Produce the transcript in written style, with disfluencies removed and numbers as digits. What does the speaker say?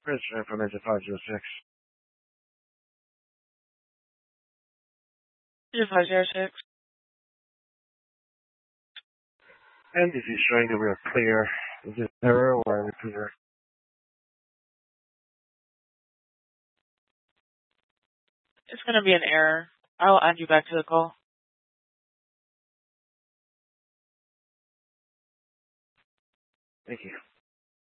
Register information 506. 506. And this is showing that we are clear. Is it error or are we clear? It's going to be an error. I will add you back to the call. Thank you.